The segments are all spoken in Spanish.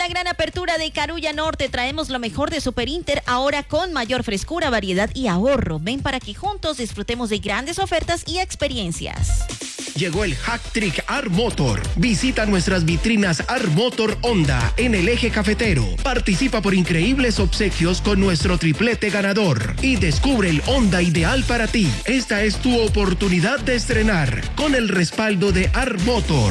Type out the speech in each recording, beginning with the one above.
la gran apertura de Carulla Norte. Traemos lo mejor de Super Inter, ahora con mayor frescura, variedad y ahorro. Ven para que juntos disfrutemos de grandes ofertas y experiencias. Llegó el Hack Trick Art Motor. Visita nuestras vitrinas Art Motor Honda en el eje cafetero. Participa por increíbles obsequios con nuestro triplete ganador y descubre el Honda ideal para ti. Esta es tu oportunidad de estrenar con el respaldo de Art Motor.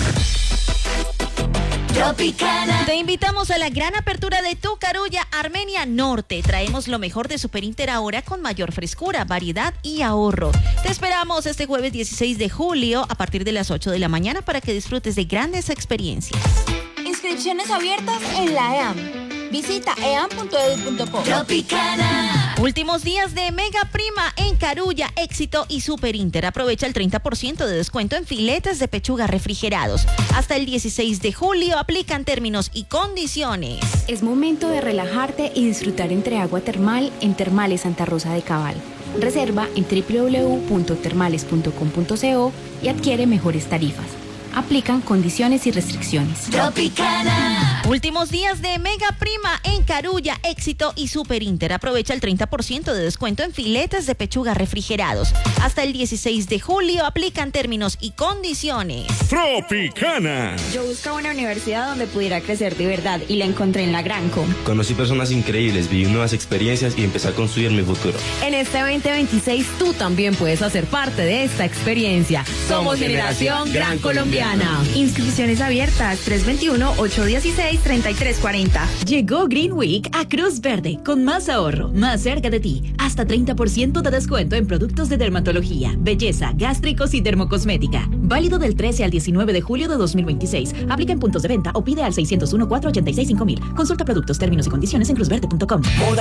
Tropicana. Te invitamos a la gran apertura de Tu Carulla Armenia Norte. Traemos lo mejor de Super Inter ahora con mayor frescura, variedad y ahorro. Te esperamos este jueves 16 de julio a partir de las 8 de la mañana para que disfrutes de grandes experiencias. Inscripciones abiertas en la EAM. Visita eam.edu.co. Tropicana. Últimos días de Mega Prima en Carulla, Éxito y Super Inter. Aprovecha el 30% de descuento en filetes de pechuga refrigerados. Hasta el 16 de julio aplican términos y condiciones. Es momento de relajarte y disfrutar entre agua termal en Termales Santa Rosa de Cabal. Reserva en www.termales.com.co y adquiere mejores tarifas. Aplican condiciones y restricciones. Tropicana. Últimos días de Mega Prima en Carulla, Éxito y Super Inter. Aprovecha el 30% de descuento en filetes de pechuga refrigerados. Hasta el 16 de julio aplican términos y condiciones. Tropicana. Yo buscaba una universidad donde pudiera crecer de verdad y la encontré en la Granco. Conocí personas increíbles, viví nuevas experiencias y empecé a construir mi futuro. En este 2026 tú también puedes hacer parte de esta experiencia. Somos Generación Gran Colombiana. Inscripciones abiertas 321-816-3340. Llegó Green Week a Cruz Verde con más ahorro, más cerca de ti. Hasta 30% de descuento en productos de dermatología, belleza, gástricos y dermocosmética. Válido del 13 al 19 de julio de 2026. Aplica en puntos de venta o pide al 601-486-5000. Consulta productos, términos y condiciones en cruzverde.com. Moda